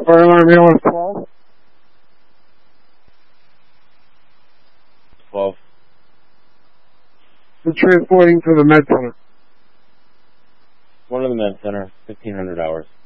Fire alarm here was 12. 12. We're transporting to the med center. One of the med center, 1,500 hours.